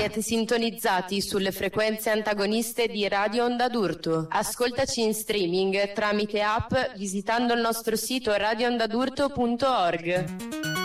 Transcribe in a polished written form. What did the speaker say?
Siete sintonizzati sulle frequenze antagoniste di Radio Onda d'Urto. Ascoltaci in streaming tramite app visitando il nostro sito radioondadurto.org.